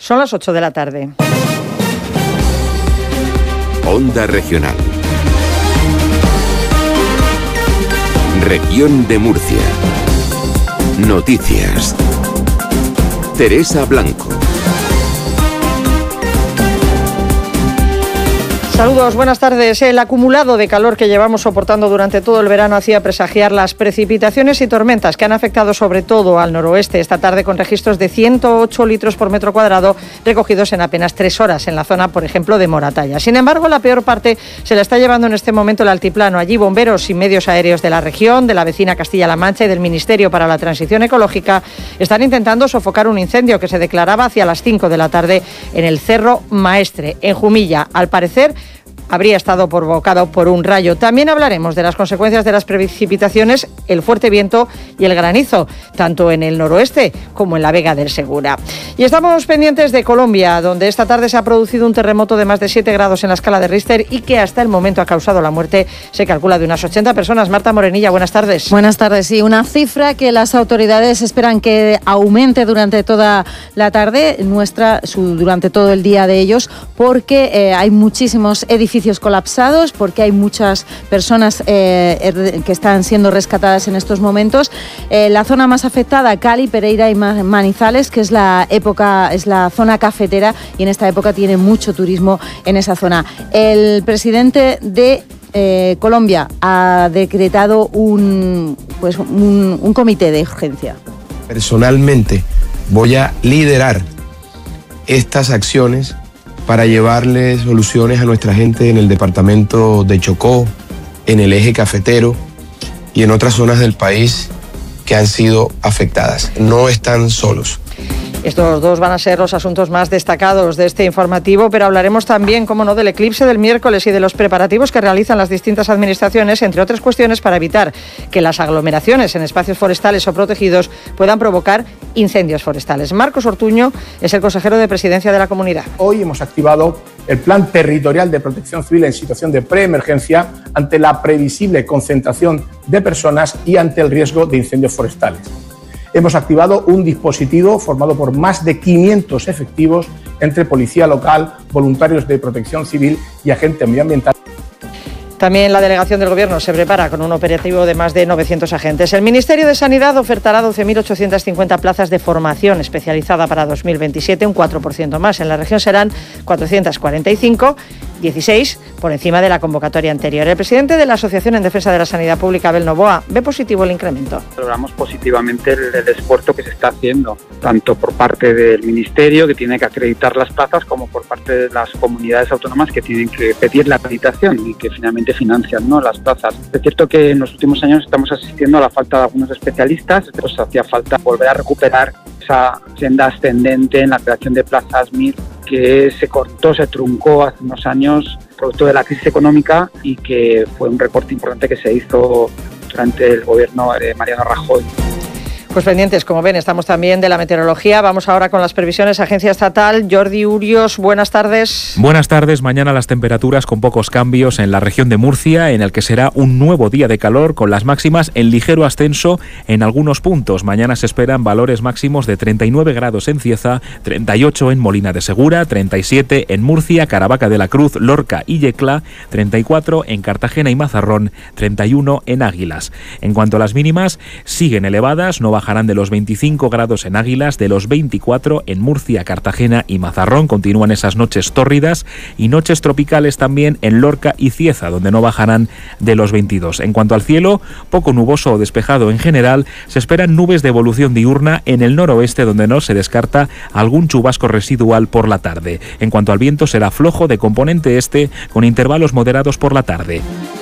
Son las 8 de la tarde. Onda Regional. Región de Murcia. Noticias. Teresa Blanco. Saludos, buenas tardes. El acumulado de calor que llevamos soportando durante todo el verano hacía presagiar las precipitaciones y tormentas que han afectado sobre todo al noroeste esta tarde, con registros de 108 litros por metro cuadrado recogidos en apenas 3 horas en la zona, por ejemplo, de Moratalla. Sin embargo, la peor parte se la está llevando en este momento el altiplano. Allí bomberos y medios aéreos de la región, de la vecina Castilla-La Mancha y del Ministerio para la Transición Ecológica están intentando sofocar un incendio que se declaraba hacia las 5 de la tarde en el Cerro Maestre, en Jumilla. Al parecer, habría estado provocado por un rayo. También hablaremos de las consecuencias de las precipitaciones, el fuerte viento y el granizo, tanto en el noroeste como en la Vega del Segura. Y estamos pendientes de Colombia, donde esta tarde se ha producido un terremoto de más de 7 grados en la escala de Richter y que hasta el momento ha causado la muerte, se calcula, de unas 80 personas. Marta Morenilla, buenas tardes. Buenas tardes. Sí, una cifra que las autoridades esperan que aumente durante toda la tarde, durante todo el día de ellos, porque hay muchísimos edificios colapsados, porque hay muchas personas que están siendo rescatadas en estos momentos. La zona más afectada, Cali, Pereira y Manizales, que es la zona cafetera, y en esta época tiene mucho turismo en esa zona. El presidente de Colombia ha decretado un comité de urgencia. Personalmente voy a liderar estas acciones para llevarle soluciones a nuestra gente en el departamento de Chocó, en el eje cafetero y en otras zonas del país que han sido afectadas. No están solos. Estos dos van a ser los asuntos más destacados de este informativo, pero hablaremos también, como no, del eclipse del miércoles y de los preparativos que realizan las distintas administraciones, entre otras cuestiones, para evitar que las aglomeraciones en espacios forestales o protegidos puedan provocar incendios forestales. Marcos Ortuño es el consejero de Presidencia de la Comunidad. Hoy hemos activado el Plan Territorial de Protección Civil en situación de preemergencia ante la previsible concentración de personas y ante el riesgo de incendios forestales. Hemos activado un dispositivo formado por más de 500 efectivos entre policía local, voluntarios de protección civil y agentes medioambientales. También la delegación del Gobierno se prepara con un operativo de más de 900 agentes. El Ministerio de Sanidad ofertará 12.850 plazas de formación especializada para 2027, un 4% más. En la región serán 445, 16 por encima de la convocatoria anterior. El presidente de la Asociación en Defensa de la Sanidad Pública, Abel Novoa, ve positivo el incremento. Valoramos positivamente el esfuerzo que se está haciendo, tanto por parte del Ministerio, que tiene que acreditar las plazas, como por parte de las comunidades autónomas, que tienen que pedir la acreditación y que finalmente financian, ¿no?, las plazas. Es cierto que en los últimos años estamos asistiendo a la falta de algunos especialistas, pues hacía falta volver a recuperar esa senda ascendente en la creación de plazas MIR que se cortó, se truncó hace unos años producto de la crisis económica y que fue un recorte importante que se hizo durante el gobierno de Mariano Rajoy. Pues pendientes, como ven, estamos también de la meteorología. Vamos ahora con las previsiones. Agencia Estatal, Jordi Urios, buenas tardes. Buenas tardes. Mañana las temperaturas con pocos cambios en la región de Murcia, en el que será un nuevo día de calor, con las máximas en ligero ascenso en algunos puntos. Mañana se esperan valores máximos de 39 grados en Cieza, 38 en Molina de Segura, 37 en Murcia, Caravaca de la Cruz, Lorca y Yecla, 34 en Cartagena y Mazarrón, 31 en Águilas. En cuanto a las mínimas, siguen elevadas, no bajarán de los 25 grados en Águilas, de los 24 en Murcia, Cartagena y Mazarrón. Continúan esas noches tórridas y noches tropicales también en Lorca y Cieza, donde no bajarán de los 22. En cuanto al cielo, poco nuboso o despejado en general, se esperan nubes de evolución diurna en el noroeste, donde no se descarta algún chubasco residual por la tarde. En cuanto al viento, será flojo de componente este, con intervalos moderados por la tarde.